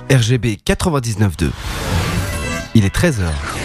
RGB 99.2. Il est 13h.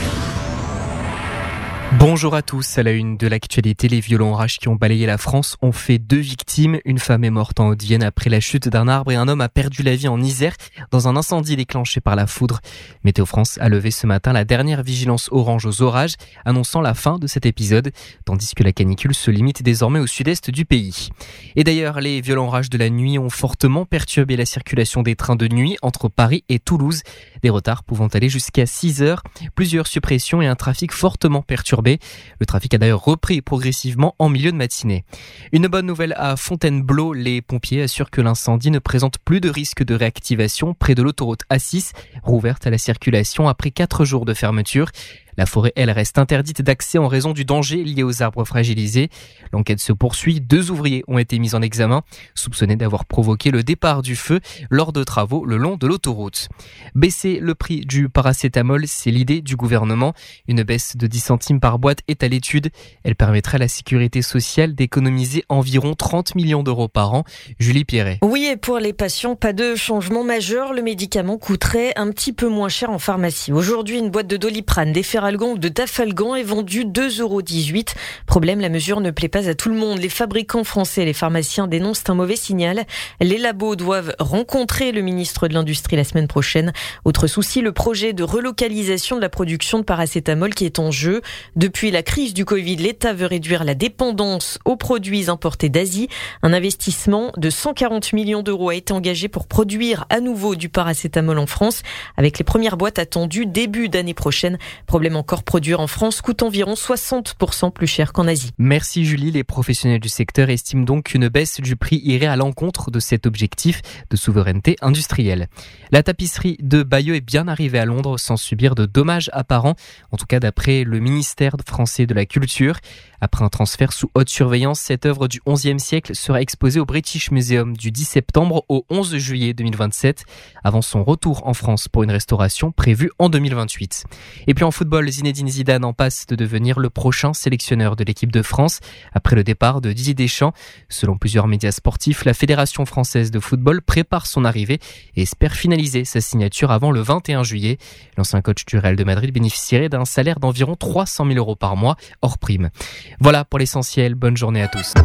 Bonjour à tous. À la une de l'actualité, les violents orages qui ont balayé la France ont fait 2 victimes. Une femme est morte en Haute-Vienne après la chute d'un arbre et un homme a perdu la vie en Isère dans un incendie déclenché par la foudre. Météo France a levé ce matin la dernière vigilance orange aux orages, annonçant la fin de cet épisode, tandis que la canicule se limite désormais au sud-est du pays. Et d'ailleurs, les violents orages de la nuit ont fortement perturbé la circulation des trains de nuit entre Paris et Toulouse. Des retards pouvant aller jusqu'à 6 heures, plusieurs suppressions et un trafic fortement perturbé. Le trafic a d'ailleurs repris progressivement en milieu de matinée. Une bonne nouvelle à Fontainebleau, les pompiers assurent que l'incendie ne présente plus de risque de réactivation près de l'autoroute A6, rouverte à la circulation après 4 jours de fermeture. La forêt, elle, reste interdite d'accès en raison du danger lié aux arbres fragilisés. L'enquête se poursuit. 2 ouvriers ont été mis en examen, soupçonnés d'avoir provoqué le départ du feu lors de travaux le long de l'autoroute. Baisser le prix du paracétamol, c'est l'idée du gouvernement. Une baisse de 10 centimes par boîte est à l'étude. Elle permettrait à la sécurité sociale d'économiser environ 30 millions d'euros par an. Julie Pierret. Oui, et pour les patients, pas de changement majeur. Le médicament coûterait un petit peu moins cher en pharmacie. Aujourd'hui, une boîte de Doliprane, d'Efferalgan ou de Dafalgan est vendue 2,18 €. Problème, la mesure ne plaît pas à tout le monde. Les fabricants français et les pharmaciens dénoncent un mauvais signal. Les labos doivent rencontrer le ministre de l'Industrie la semaine prochaine. Autre souci, le projet de relocalisation de la production de paracétamol qui est en jeu. Depuis la crise du Covid, l'État veut réduire la dépendance aux produits importés d'Asie. Un investissement de 140 millions d'euros a été engagé pour produire à nouveau du paracétamol en France, avec les premières boîtes attendues début d'année prochaine. Problème encore, produire en France coûte environ 60% plus cher qu'en Asie. Merci Julie. Les professionnels du secteur estiment donc qu'une baisse du prix irait à l'encontre de cet objectif de souveraineté industrielle. La tapisserie de Bayeux est bien arrivée à Londres sans subir de dommages apparents, en tout cas d'après le ministère français de la Culture. Après un transfert sous haute surveillance, cette œuvre du XIe siècle sera exposée au British Museum du 10 septembre au 11 juillet 2027, avant son retour en France pour une restauration prévue en 2028. Et puis en football, Zinedine Zidane en passe de devenir le prochain sélectionneur de l'équipe de France après le départ de Didier Deschamps. Selon plusieurs médias sportifs, la Fédération française de football prépare son arrivée et espère finaliser sa signature avant le 21 juillet. L'ancien coach du Real de Madrid bénéficierait d'un salaire d'environ 300 000 € par mois, hors prime. Voilà pour l'essentiel, bonne journée à tous.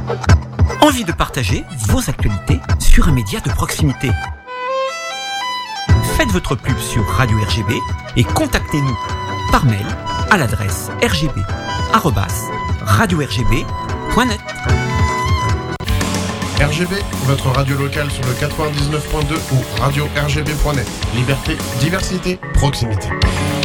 Envie de partager vos actualités sur un média de proximité? Faites votre pub sur Radio RGB et contactez-nous par mail à l'adresse rgb@radio-rgb.net. RGB, votre radio locale sur le 99.2 ou radio-rgb.net. Liberté, diversité, proximité.